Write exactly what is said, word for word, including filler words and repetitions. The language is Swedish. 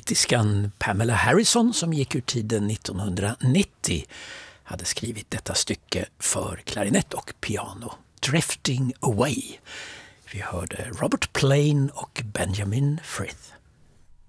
brittiskan Pamela Harrison som gick ur tiden nittonhundranittio hade skrivit detta stycke för klarinett och piano, Drifting Away. Vi hörde Robert Plain och Benjamin Frith.